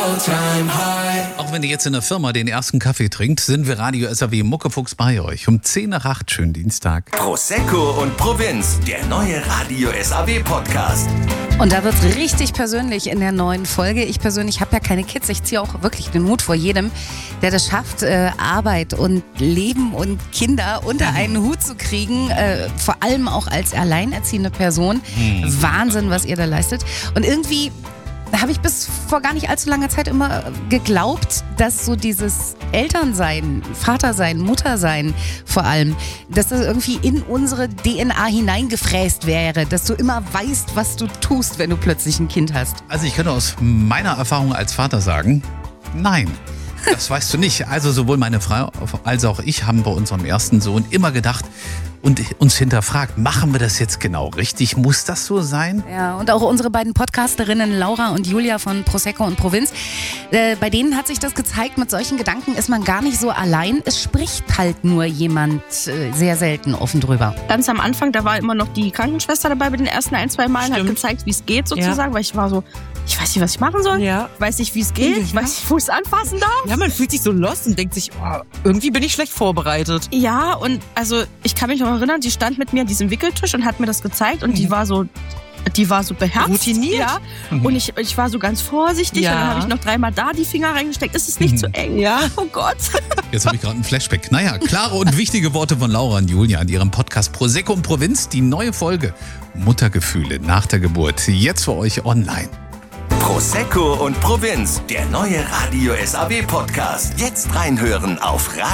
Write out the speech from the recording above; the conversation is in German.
Auch wenn ihr jetzt in der Firma den ersten Kaffee trinkt, sind wir Radio SAW Muckefuchs bei euch. Um 10 nach 8, schönen Dienstag. Prosecco und Provinz, der neue Radio SAW Podcast. Und da wird's richtig persönlich in der neuen Folge. Ich persönlich habe ja keine Kids. Ich ziehe auch wirklich den Hut vor jedem, der das schafft, Arbeit und Leben und Kinder unter einen Hut zu kriegen. Vor allem auch als alleinerziehende Person. Wahnsinn, was ihr da leistet. Und irgendwie habe ich bis vor gar nicht allzu langer Zeit immer geglaubt, dass so dieses Elternsein, Vatersein, Muttersein vor allem, dass das irgendwie in unsere DNA hineingefräst wäre, dass du immer weißt, was du tust, wenn du plötzlich ein Kind hast. Also ich könnte aus meiner Erfahrung als Vater sagen, nein. Das weißt du nicht. Also sowohl meine Frau als auch ich haben bei unserem ersten Sohn immer gedacht und uns hinterfragt, machen wir das jetzt genau richtig? Muss das so sein? Ja, und auch unsere beiden Podcasterinnen Laura und Julia von Prosecco und Provinz, bei denen hat sich das gezeigt, mit solchen Gedanken ist man gar nicht so allein. Es spricht halt nur jemand sehr selten offen drüber. Ganz am Anfang, da war immer noch die Krankenschwester dabei bei den ersten 1-2 Malen, hat gezeigt, wie es geht sozusagen, weil ich war so, ich weiß nicht, was ich machen soll, weiß nicht, wie es geht, ich weiß nicht, wo ich es anfassen darf. Ja, man fühlt sich so lost und denkt sich, oh, irgendwie bin ich schlecht vorbereitet. Ja, und also ich kann mich noch erinnern, die stand mit mir an diesem Wickeltisch und hat mir das gezeigt und die war so beherzt. Routiniert. Ja. Und ich war so ganz vorsichtig und dann habe ich noch 3-mal da die Finger reingesteckt. Es ist nicht zu eng. Ja. Oh Gott. Jetzt habe ich gerade einen Flashback. Naja, klare und wichtige Worte von Laura und Julia in ihrem Podcast Prosecco und Provinz. Die neue Folge Muttergefühle nach der Geburt. Jetzt für euch online. Prosecco und Provinz, der neue Radio SAW Podcast. Jetzt reinhören auf Radio